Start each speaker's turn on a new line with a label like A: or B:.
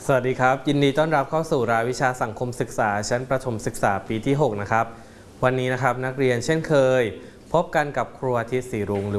A: สวัสดีครับยินดีต้อนรับเข้าสู่รายวิชาสังคมศึกษาชั้นประถมศึกษาปีที่6นะครับวันนี้นะครับนักเรียนเช่นเคยพบกันกับครูอาทิตย์ศรีรุ้ง